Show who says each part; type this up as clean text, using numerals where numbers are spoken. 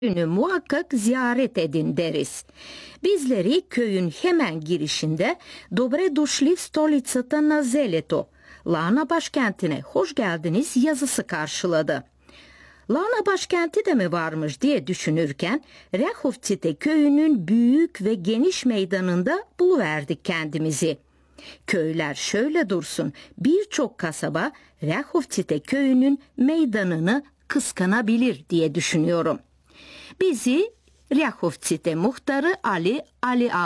Speaker 1: köyünü muhakkak ziyaret edin deriz. Bizleri köyün hemen girişinde Dobrodošli stolicata na Zeleto, Lahana başkentine hoş geldiniz yazısı karşıladı. Lahana başkenti de mi varmış diye düşünürken Rehovcite köyünün büyük ve geniş meydanında buluverdik kendimizi. Köyler şöyle dursun, birçok kasaba Rehovcite köyünün meydanını kıskanabilir diye düşünüyorum. Bizi Rehovcite muhtarı Ali